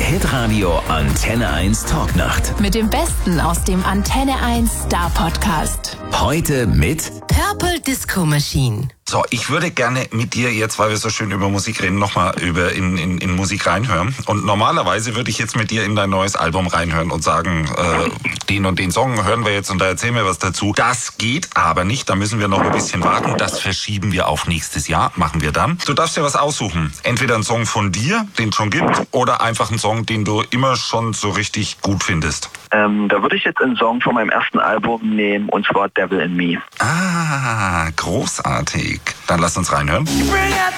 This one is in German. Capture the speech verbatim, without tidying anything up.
Hitradio Antenne eins Talknacht. Mit dem Besten aus dem Antenne eins Star Podcast. Heute mit Purple Disco Machine. So, ich würde gerne mit dir jetzt, weil wir so schön über Musik reden, nochmal über in, in, in Musik reinhören. Und normalerweise würde ich jetzt mit dir in dein neues Album reinhören und sagen, äh, den und den Song hören wir jetzt und da erzählen wir was dazu. Das geht aber nicht, da müssen wir noch ein bisschen warten. Das verschieben wir auf nächstes Jahr, machen wir dann. Du darfst dir was aussuchen. Entweder ein Song von dir, den es schon gibt, oder einfach ein Song, den du immer schon so richtig gut findest. Ähm, da würde ich jetzt einen Song von meinem ersten Album nehmen, und zwar Devil in Me. Ah, großartig. Dann lass uns reinhören.